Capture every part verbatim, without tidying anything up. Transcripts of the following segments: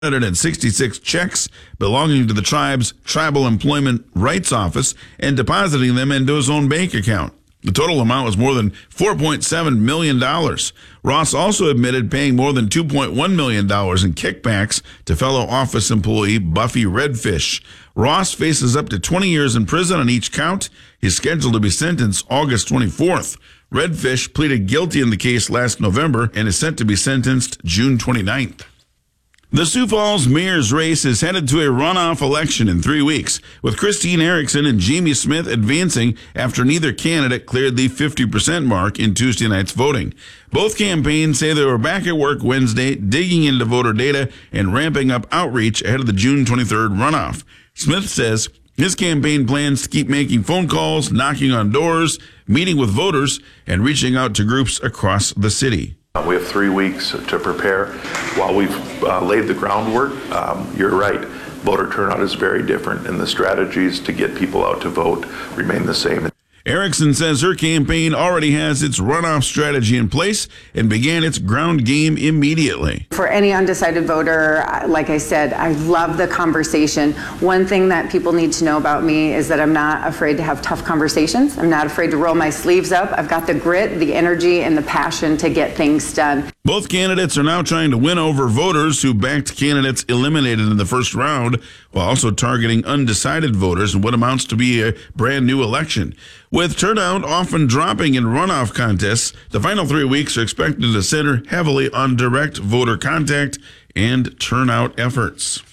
one hundred sixty-six checks belonging to the tribe's Tribal Employment Rights Office and depositing them into his own bank account. The total amount was more than four point seven million dollars. Ross also admitted paying more than two point one million dollars in kickbacks to fellow office employee Buffy Redfish. Ross faces up to twenty years in prison on each count. He's scheduled to be sentenced August twenty-fourth. Redfish pleaded guilty in the case last November and is set to be sentenced June twenty-ninth. The Sioux Falls mayor's race is headed to a runoff election in three weeks, with Christine Erickson and Jamie Smith advancing after neither candidate cleared the fifty percent mark in Tuesday night's voting. Both campaigns say they were back at work Wednesday, digging into voter data and ramping up outreach ahead of the June twenty-third runoff. Smith says his campaign plans to keep making phone calls, knocking on doors, meeting with voters, and reaching out to groups across the city. We have three weeks to prepare. While we've uh, laid the groundwork, um, you're right, voter turnout is very different, and the strategies to get people out to vote remain the same. Erickson says her campaign already has its runoff strategy in place and began its ground game immediately. For any undecided voter, like I said, I love the conversation. One thing that people need to know about me is that I'm not afraid to have tough conversations. I'm not afraid to roll my sleeves up. I've got the grit, the energy, and the passion to get things done. Both candidates are now trying to win over voters who backed candidates eliminated in the first round, while also targeting undecided voters in what amounts to be a brand new election. With turnout often dropping in runoff contests, the final three weeks are expected to center heavily on direct voter contact and turnout efforts.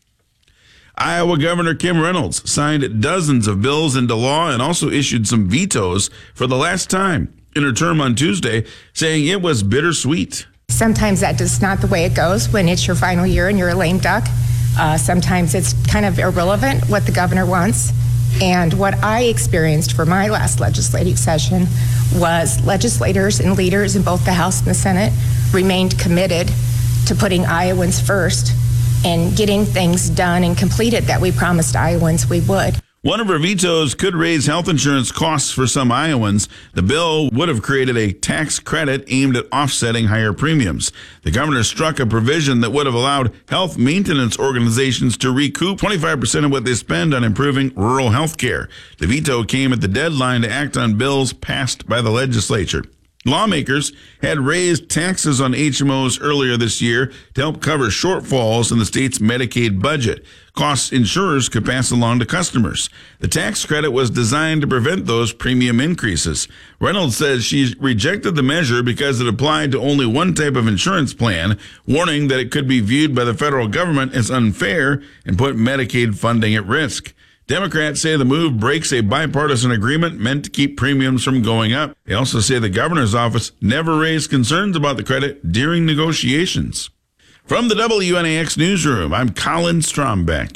Iowa Governor Kim Reynolds signed dozens of bills into law and also issued some vetoes for the last time in her term on Tuesday, saying it was bittersweet. Sometimes that is not the way it goes when it's your final year and you're a lame duck. Uh, sometimes it's kind of irrelevant what the governor wants. And what I experienced for my last legislative session was legislators and leaders in both the House and the Senate remained committed to putting Iowans first and getting things done and completed that we promised Iowans we would. One of her vetoes could raise health insurance costs for some Iowans. The bill would have created a tax credit aimed at offsetting higher premiums. The governor struck a provision that would have allowed health maintenance organizations to recoup twenty-five percent of what they spend on improving rural health care. The veto came at the deadline to act on bills passed by the legislature. Lawmakers had raised taxes on H M Os earlier this year to help cover shortfalls in the state's Medicaid budget, costs insurers could pass along to customers. The tax credit was designed to prevent those premium increases. Reynolds says she rejected the measure because it applied to only one type of insurance plan, warning that it could be viewed by the federal government as unfair and put Medicaid funding at risk. Democrats say the move breaks a bipartisan agreement meant to keep premiums from going up. They also say the governor's office never raised concerns about the credit during negotiations. From the W N A X newsroom, I'm Colin Strombeck.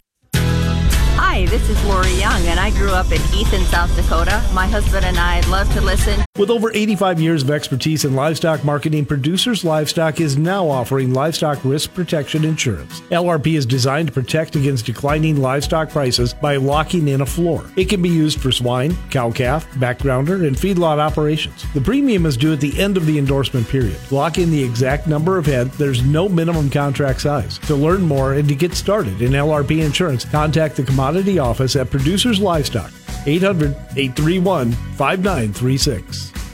Hi, this is Lori Young, and I grew up in Ethan, South Dakota. My husband and I love to listen. With over eighty-five years of expertise in livestock marketing, Producers Livestock is now offering livestock risk protection insurance. L R P is designed to protect against declining livestock prices by locking in a floor. It can be used for swine, cow-calf, backgrounder, and feedlot operations. The premium is due at the end of the endorsement period. Lock in the exact number of head. There's no minimum contract size. To learn more and to get started in L R P insurance, contact the Commodity Office at Producers Livestock, eight hundred, eight three one, five nine three six.